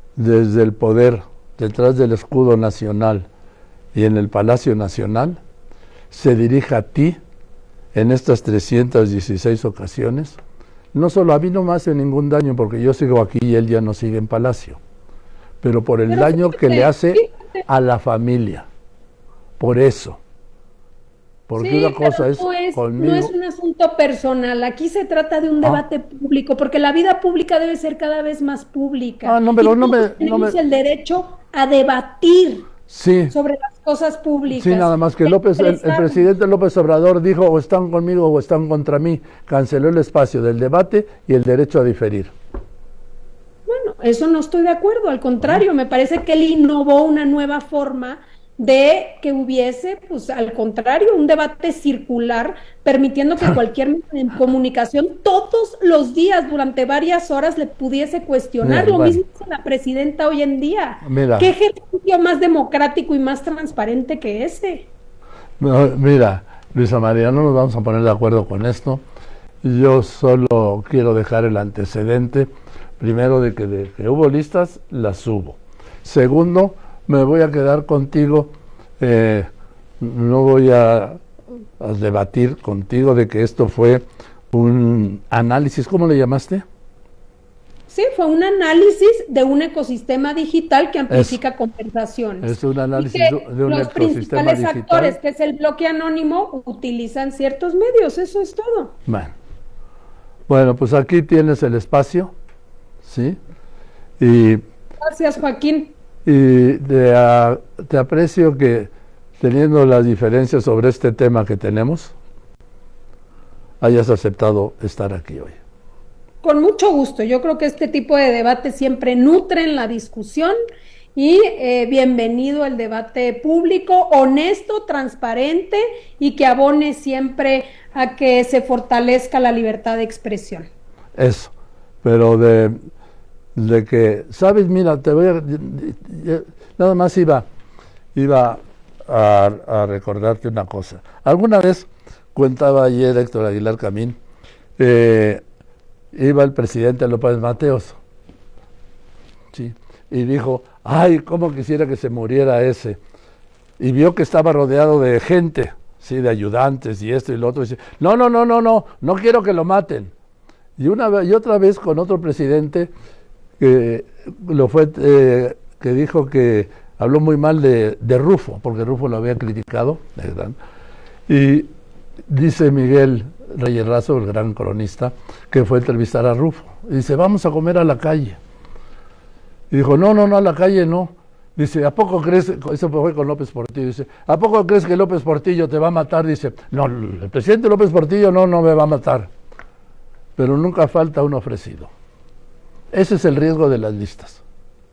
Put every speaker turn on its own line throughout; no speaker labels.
desde el poder, detrás del escudo nacional y en el Palacio Nacional, se dirija a ti en estas 316 ocasiones. No solo a mí no me hace ningún daño porque yo sigo aquí y él ya no sigue en Palacio, pero por el daño que le hace a la familia. Por eso. Porque una cosa es conmigo.
No es un asunto personal, aquí se trata de un debate público, porque la vida pública debe ser cada vez más pública.
No, pero
tenemos el derecho a debatir sobre las cosas públicas.
Sí, nada más que el presidente López Obrador dijo o están conmigo o están contra mí, canceló el espacio del debate y el derecho a diferir.
Bueno, eso no estoy de acuerdo, al contrario, me parece que él innovó una nueva forma de que hubiese, pues al contrario, un debate circular, permitiendo que cualquier comunicación todos los días, durante varias horas, le pudiese cuestionar. Lo mismo que la presidenta hoy en día. ¿Qué ejercicio más democrático y más transparente que ese?
Mira, Luisa María, no nos vamos a poner de acuerdo con esto. Yo solo quiero dejar el antecedente, primero, de que hubo listas, las hubo. Segundo, me voy a quedar contigo, no voy a debatir contigo de que esto fue un análisis, ¿cómo le llamaste?
Sí, fue un análisis de un ecosistema digital que amplifica conversaciones.
Es un análisis de un ecosistema digital. Los
principales actores, que es el bloque anónimo, utilizan ciertos medios, eso es todo.
Bueno, pues aquí tienes el espacio, ¿sí? Y
gracias, Joaquín.
Y te aprecio que, teniendo las diferencias sobre este tema que tenemos, hayas aceptado estar aquí hoy.
Con mucho gusto. Yo creo que este tipo de debates siempre nutren la discusión y bienvenido el debate público, honesto, transparente y que abone siempre a que se fortalezca la libertad de expresión.
Eso, pero de que, ¿sabes? Mira, te voy a... Nada más iba a recordarte una cosa. Alguna vez, contaba ayer Héctor Aguilar Camín, iba el presidente López Mateos, ¿sí? Y dijo, ay, cómo quisiera que se muriera ese. Y vio que estaba rodeado de gente, ¿sí? De ayudantes y esto y lo otro. Y dice, no quiero que lo maten. Y otra vez con otro presidente que dijo que habló muy mal de Rufo, porque Rufo lo había criticado, ¿verdad? Y dice Miguel Reyes Razo, el gran cronista, que fue a entrevistar a Rufo. Y dice, vamos a comer a la calle. Y dijo, no, a la calle no. Dice, ¿a poco crees? Eso fue con López Portillo. Dice, ¿a poco crees que López Portillo te va a matar? Dice, no, el presidente López Portillo no me va a matar. Pero nunca falta un ofrecido. Ese es el riesgo de las listas.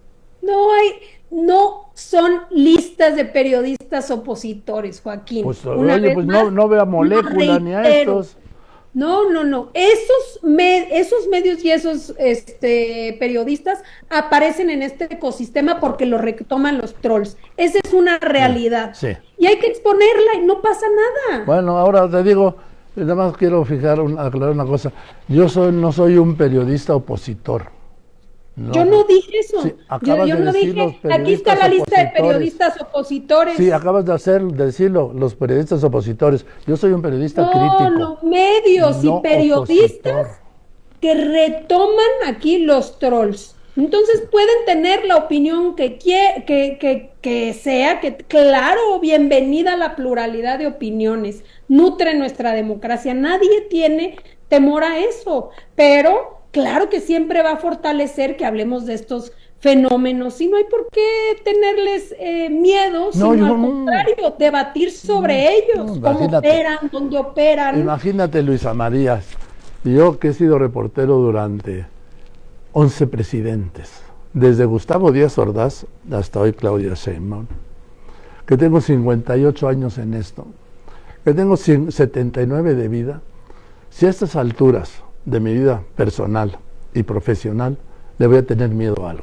No son listas de periodistas opositores, Joaquín.
Pues, no vea Molécula ni a estos.
No. Esos medios y esos periodistas aparecen en este ecosistema porque lo retoman los trolls. Esa es una realidad.
Sí.
Y hay que exponerla y no pasa nada.
Bueno, ahora te digo, nada más quiero aclarar una cosa. Yo no soy un periodista opositor. No,
yo no dije eso.
Sí,
yo no dije, aquí está la lista de periodistas opositores.
Sí, acabas de decirlo, los periodistas opositores. Yo soy un periodista crítico.
No, medios y periodistas que retoman aquí los trolls. Entonces pueden tener la opinión que sea, que claro, bienvenida a la pluralidad de opiniones. Nutre nuestra democracia. Nadie tiene temor a eso, pero claro que siempre va a fortalecer que hablemos de estos fenómenos y no hay por qué tenerles miedo, sino al contrario, debatir sobre ellos, cómo operan, dónde operan.
Imagínate, Luisa María, yo que he sido reportero durante 11 presidentes, desde Gustavo Díaz Ordaz hasta hoy Claudia Sheinbaum, que tengo 58 años en esto, que tengo 79 de vida, si a estas alturas de mi vida personal y profesional le voy a tener miedo a algo.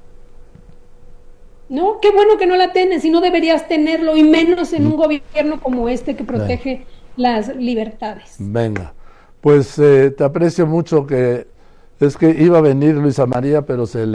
No, qué bueno que no la tienes y no deberías tenerlo, y menos en un gobierno como este que protege las libertades.
Venga, pues te aprecio mucho, que es que iba a venir Luisa María, pero se le